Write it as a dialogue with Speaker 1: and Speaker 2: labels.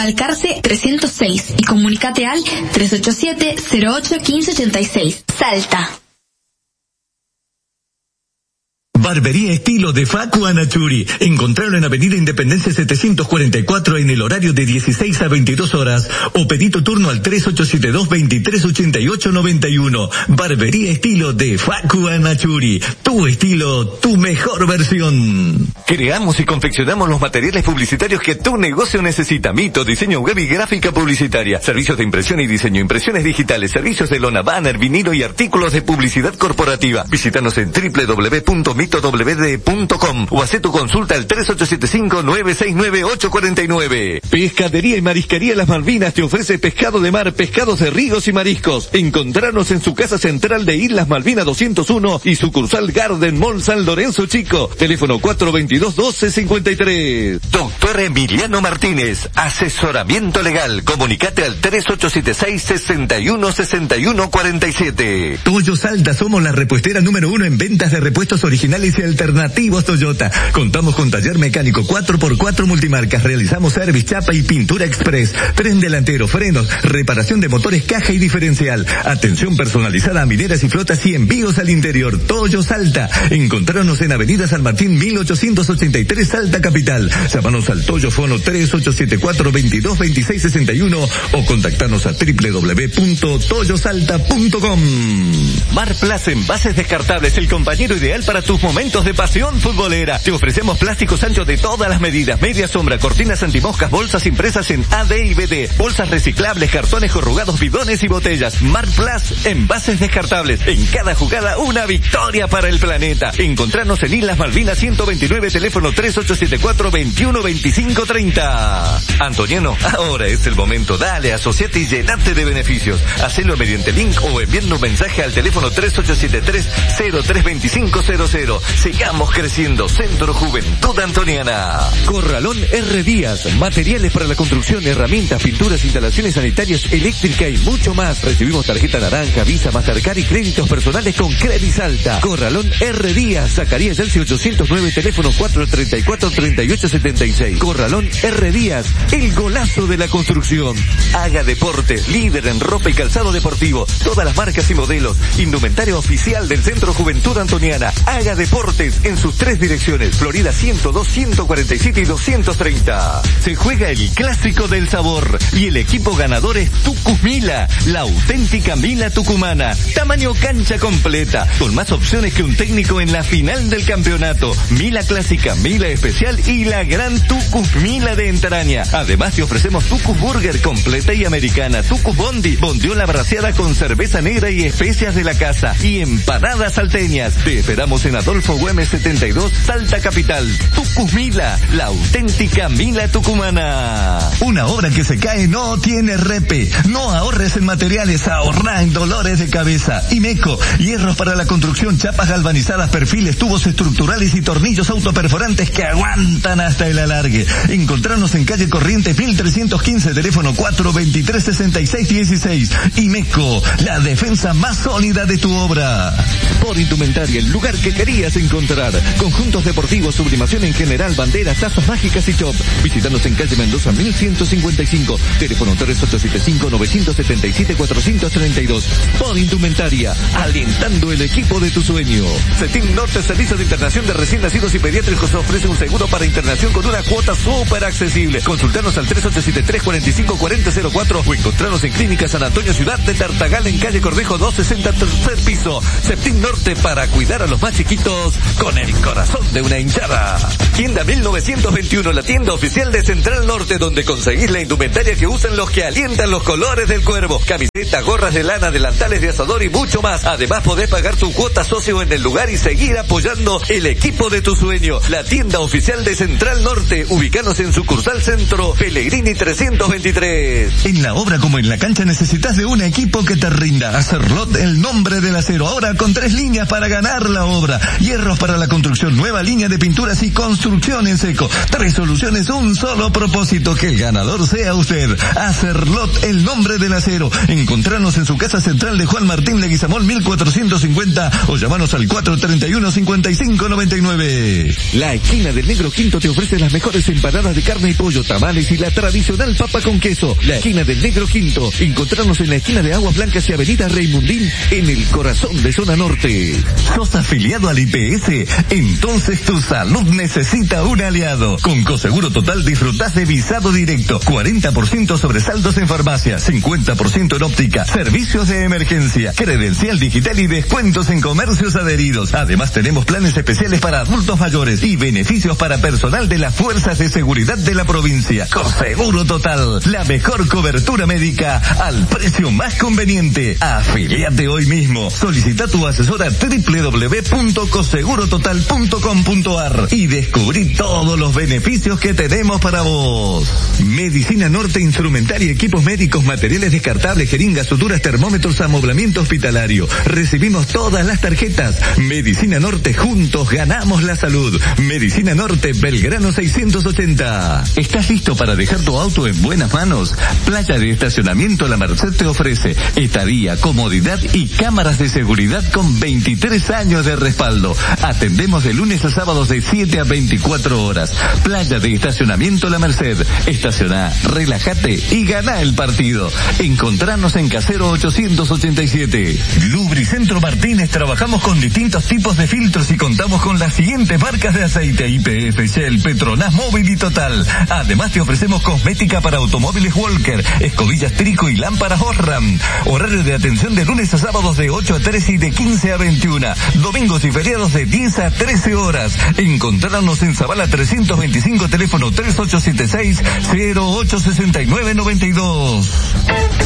Speaker 1: Balcarce 306 y comunicate al 387-08-1586. Salta.
Speaker 2: Barbería Estilo de Facu Anachuri. Encontrarlo en Avenida Independencia 744 en el horario de 16 a 22 horas o pedí tu turno al 3872-238891. Barbería Estilo de Facu Anachuri. Tu estilo, tu mejor versión.
Speaker 3: Creamos y confeccionamos los materiales publicitarios que tu negocio necesita. Mito, diseño web y gráfica publicitaria. Servicios de impresión y diseño, impresiones digitales, servicios de lona, banner, vinilo y artículos de publicidad corporativa. Visítanos en www.mitowd.com o haz tu consulta al 3875-969-849.
Speaker 4: Pescadería y Marisquería Las Malvinas te ofrece pescado de mar, pescados de ríos y mariscos. Encontrarnos en su casa central de Islas Malvinas 201 y sucursal Garden Mall San Lorenzo Chico. Teléfono 422-1253.
Speaker 3: Doctor Emiliano Martínez, asesoramiento legal. Comunicate al 3876-616147.
Speaker 2: Toyo Salta, somos la repuestera número 1 en ventas de repuestos originales y alternativos Toyota. Contamos con taller mecánico 4x4 multimarcas. Realizamos service, chapa y pintura express. Tren delantero, frenos, reparación de motores, caja y diferencial. Atención personalizada a mineras y flotas y envíos al interior. Toyo Salta. Encontrarnos en Avenida San Martín 1883 Salta Capital. Llámanos al Toyo Fono 3874-222661 o contactarnos a www.toyosalta.com.
Speaker 3: Marplas Envases Descartables, el compañero ideal para tus momentos de pasión futbolera. Te ofrecemos plásticos anchos de todas las medidas, media sombra, cortinas antimoscas, bolsas impresas en AD y BD, bolsas reciclables, cartones corrugados, bidones y botellas. Marplas Envases Descartables. En cada jugada una victoria para el planeta. Encontrarnos en Islas Malvinas 129, teléfono 3874-212530. Antoniano, ahora es el momento. Dale, asociate y llenate de beneficios. Hacelo mediante link o enviando un mensaje al teléfono 3873-032500. Sigamos creciendo. Centro Juventud Antoniana.
Speaker 4: Corralón R. Díaz. Materiales para la construcción, herramientas, pinturas, instalaciones sanitarias, eléctrica y mucho más. Recibimos tarjeta naranja, Visa, Mastercard y créditos personales con Credisalta. Corralón R. Díaz. Zacarías Yeltsin 809, teléfono 434-3876. Corralón R. Díaz. El golazo de la construcción. Haga Deportes, líder en ropa y calzado deportivo. Todas las marcas y modelos. Indumentario oficial del Centro Juventud Antoniana. Haga Deportes en sus 3 direcciones. Florida 102, 147 y 230. Se juega el clásico del sabor y el equipo ganador es Tucus Mila, la auténtica Mila tucumana. Tamaño cancha completa, con más opciones que un técnico en la final del campeonato. Mila clásica, Mila especial y la gran Tucus Mila de entraña. Además te ofrecemos Tucus Burger completa y americana, Tucus Bondi, bondiola braseada con cerveza negra y especias de la casa y empanadas salteñas. Te esperamos en Adolfo Güemes 72, Salta Capital. Tucus Mila, la auténtica Mila tucumana.
Speaker 2: Una obra que se cae no tiene repe. No ahorres en materiales, ahorra en dolores de cabeza. Imeco, hierros para la construcción, chapas galvanizadas, perfiles, tubos estructurales y tornillos autoperforantes que aguantan hasta el alargue. Encontrarnos en calle Corrientes 1315, teléfono 423-6616. Imeco, la defensa más sólida de tu obra.
Speaker 4: Por Indumentaria, el lugar que querías encontrar. Conjuntos deportivos, sublimación en general, banderas, tazas mágicas y shop. Visítanos en calle Mendoza 1155, teléfono 3875-977-432. Por Indumentaria, alentando el equipo de tu sueño. CETIM Norte, Servicio de Internación de Recién Nacidos y Pediátricos, ofrece un seguro para internación con una cuota súper accesible. Consultarnos al 3873-454004 o encontrarnos en Clínica San Antonio, Ciudad de Tartagal, en calle Cornejo 260, tercer piso. CETIM Norte, para cuidar a los más chiquitos con el corazón de una hinchada. Tienda 1921, la tienda oficial de Central Norte, donde conseguís la indumentaria que usan los que alientan los colores del cuervo. Camisetas, gorras de lana, delantales de asador y mucho más. Además podés pagar tu cuota socio en el lugar y seguir apoyando el equipo de tu sueño. La tienda oficial de Central Norte, ubicanos en sucursal Centro, Pellegrini 323.
Speaker 2: En la obra como en la cancha necesitas de un equipo que te rinda. Acerlot, el nombre del acero, ahora con 3 líneas para ganar la obra. hierros para la construcción, nueva línea de pinturas y construcción en seco. 3 soluciones, un solo propósito, que el ganador sea usted. Acerlot, el nombre del acero. Encontrarnos en su casa central de Juan Martín Leguizamón 1450 o llamanos al 431-5599.
Speaker 4: La esquina del Negro Quinto te ofrece las mejores empanadas de carne y pollo, tamales y la tradicional papa con queso. La esquina del Negro Quinto. Encontrarnos en la esquina de Aguas Blancas y Avenida Raimundín, en el corazón de Zona Norte.
Speaker 2: ¿Sos afiliado al IPS? Entonces tu salud necesita un aliado. Con Coseguro Total disfrutás de visado directo, 40% sobresaltos en farmacia, 50% en óptica, servicios de emergencia, credencial digital y descuentos en comercios adheridos. Además tenemos planes especiales para adultos mayores y beneficios para personal de las fuerzas de seguridad de la provincia. Coseguro Total, la mejor cobertura médica al precio más conveniente. Afiliate hoy mismo. Solicita tu asesora www.cosegurototal.com.ar y descubrí todos los beneficios que tenemos para vos. Medicina Norte, instrumental y equipos médicos, materiales descartables, jeringas, suturas, termómetros, amoblamiento hospitalario. Recibimos todas las tarjetas. Medicina Norte, juntos ganamos la salud. Medicina Norte, Belgrano 680. ¿Estás listo para dejar tu auto en buenas manos? Playa de Estacionamiento La Merced te ofrece estadía, comodidad y cámaras de seguridad con 23 años de respaldo. Atendemos de lunes a sábados de 7 a 24 horas. Playa de Estacionamiento La Merced. Estacioná, relájate y gana el partido. Encontranos en Casero 887. Lubricentro Martínez, trabajamos con distintos tipos de filtros y contamos con las siguientes marcas de aceite: YPF, Shell, Petronas, Móvil y Total. Además te ofrecemos cosmética para automóviles Walker, escobillas Trico y lámparas Osram. Horario de atención de lunes a sábados de 8 a 3 y de 15 a 21. Domingos y feriados de 10 a 13 horas. Encontrarnos en Zabala 325, teléfono 3876-086992.